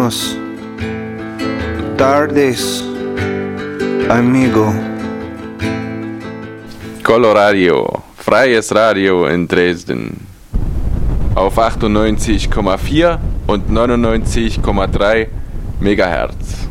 Buenos tardes, amigo. Coloradio, freies Radio in Dresden. Auf 98,4 und 99,3 Megahertz.